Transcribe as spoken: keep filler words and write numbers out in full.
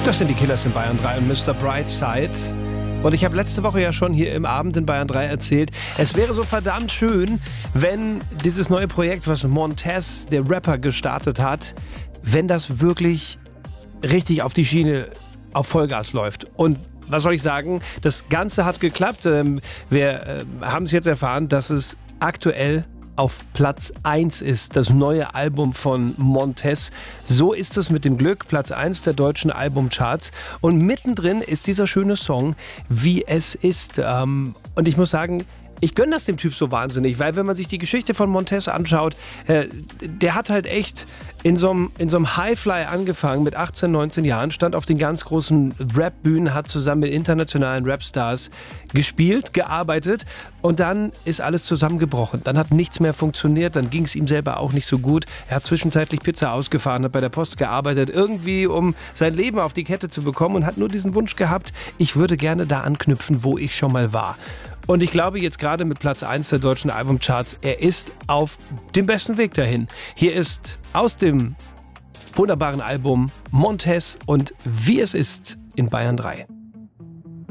Das sind die Killers in Bayern drei und Mister Brightside. Und ich habe letzte Woche ja schon hier im Abend in Bayern drei erzählt, es wäre so verdammt schön, wenn dieses neue Projekt, was Montez, der Rapper, gestartet hat, wenn das wirklich richtig auf die Schiene, auf Vollgas läuft. Und was soll ich sagen, das Ganze hat geklappt. Wir haben es jetzt erfahren, dass es aktuell auf Platz eins ist, das neue Album von Montez. So ist es mit dem Glück, Platz eins der deutschen Albumcharts. Und mittendrin ist dieser schöne Song, Wie es ist. Und ich muss sagen, ich gönne das dem Typ so wahnsinnig, weil wenn man sich die Geschichte von Montez anschaut, äh, der hat halt echt in so einem in so einem Highfly angefangen mit achtzehn, neunzehn Jahren, stand auf den ganz großen Rap-Bühnen, hat zusammen mit internationalen Rapstars gespielt, gearbeitet und dann ist alles zusammengebrochen. Dann hat nichts mehr funktioniert, dann ging es ihm selber auch nicht so gut. Er hat zwischenzeitlich Pizza ausgefahren, hat bei der Post gearbeitet, irgendwie um sein Leben auf die Kette zu bekommen und hat nur diesen Wunsch gehabt, ich würde gerne da anknüpfen, wo ich schon mal war. Und ich glaube jetzt gerade mit Platz eins der deutschen Albumcharts, er ist auf dem besten Weg dahin. Hier ist aus dem wunderbaren Album Montez und Wie es ist in Bayern drei.